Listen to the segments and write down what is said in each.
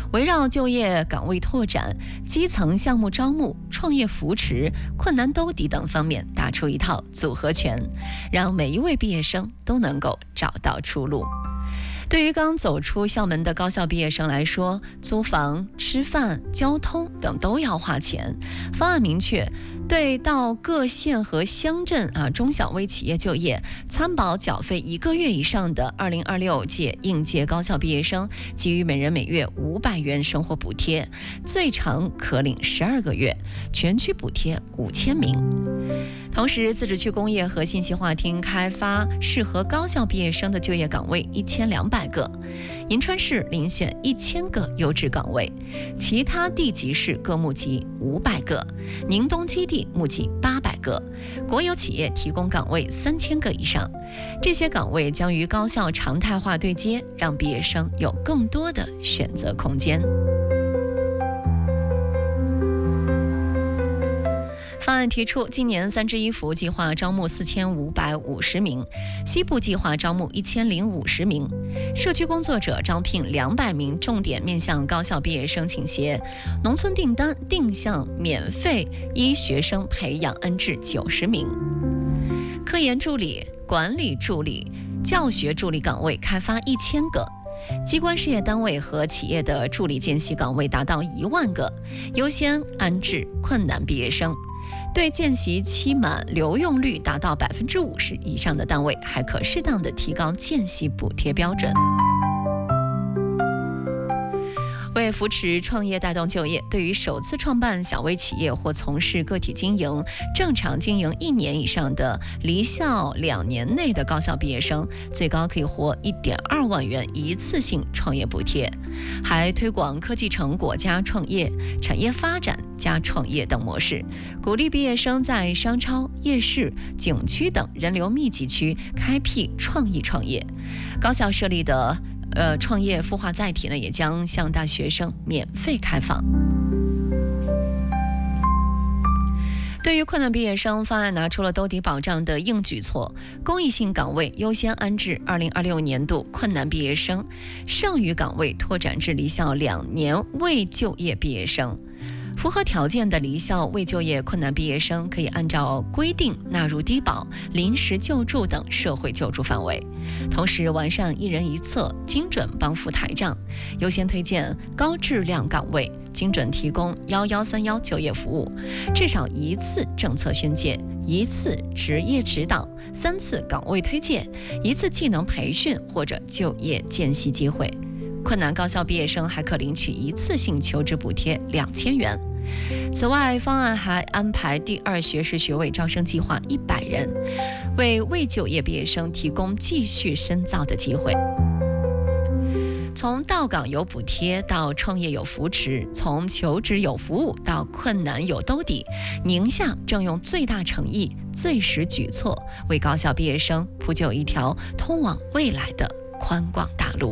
围绕就业岗位拓展、基层项目招募、创业扶持、困难兜底等方面打出一套组合拳，让每一位毕业生都能够找到出路。对于刚走出校门的高校毕业生来说，租房、吃饭、交通等都要花钱。方案明确，对到各县和乡镇中小微企业就业、参保缴费1个月以上的2026届应届高校毕业生，给予每人每月500元生活补贴，最长可领12个月，全区补贴5000名。同时，自治区工业和信息化厅开发适合高校毕业生的就业岗位1200个，银川市遴选1000个优质岗位，其他地级市各募集500个，宁东基地募集800个，国有企业提供岗位3000个以上。这些岗位将与高校常态化对接，让毕业生有更多的选择空间。方案提出，今年3支1扶计划招募4550名，西部计划招募1050名，社区工作者招聘200名，重点面向高校毕业生倾斜，农村订单定向免费医学生培养安置90名，科研助理、管理助理、教学助理岗位开发1000个。机关事业单位和企业的助理见习岗位达到1万个，优先安置困难毕业生。对见习期满留用率达到50%以上的单位，还可适当的提高见习补贴标准。为扶持创业带动就业，对于首次创办小微企业或从事个体经营、正常经营1年以上的离校2年内的高校毕业生，最高可以获1.2万元一次性创业补贴，还推广科技成果加创业、产业发展加创业等模式，鼓励毕业生在商超、夜市、景区等人流密集区开辟创意创业。高校设立的创业孵化载体呢，也将向大学生免费开放。对于困难毕业生，方案拿出了兜底保障的硬举措，公益性岗位优先安置2026年度困难毕业生，剩余岗位拓展至离校2年未就业毕业生。符合条件的离校未就业困难毕业生可以按照规定纳入低保、临时救助等社会救助范围，同时完善1人1策精准帮扶台账，优先推荐高质量岗位，精准提供1131就业服务，至少1次政策宣介、1次职业指导、3次岗位推介、1次技能培训或者就业见习机会。困难高校毕业生还可领取一次性求职补贴2000元。此外，方案还安排第2学士学位招生计划100人，为未就业毕业生提供继续深造的机会。从到岗有补贴到创业有扶持，从求职有服务到困难有兜底，宁夏正用最大诚意、最实举措，为高校毕业生铺就一条通往未来的宽广大路。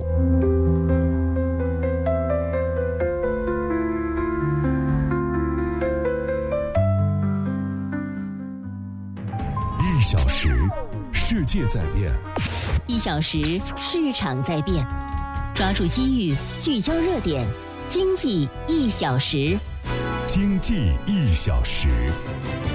1小时，世界在变； 1小时，市场在变。抓住机遇，聚焦热点，经济1小时。 经济1小时。